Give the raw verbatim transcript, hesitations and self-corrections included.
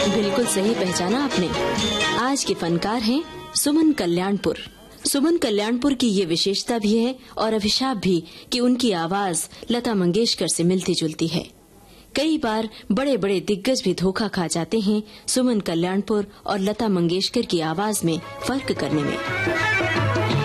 बिल्कुल सही पहचाना आपने। आज के फनकार हैं सुमन कल्याणपुर। सुमन कल्याणपुर की ये विशेषता भी है और अभिशाप भी कि उनकी आवाज लता मंगेशकर से मिलती जुलती है। कई बार बड़े बड़े दिग्गज भी धोखा खा जाते हैं सुमन कल्याणपुर और लता मंगेशकर की आवाज में फर्क करने में।